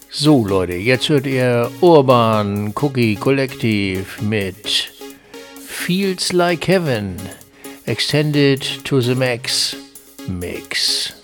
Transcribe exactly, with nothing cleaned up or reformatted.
So Leute, jetzt hört ihr Urban Cookie Collective mit Feels Like Heaven Extended to the Max Mix.